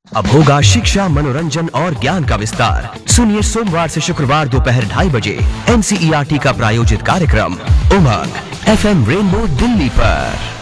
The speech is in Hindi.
अब होगा शिक्षा, मनोरंजन और ज्ञान का विस्तार। सुनिए सोमवार से शुक्रवार दोपहर 2:30 बजे NCERT का प्रायोजित कार्यक्रम उमंग FM रेनबो दिल्ली पर।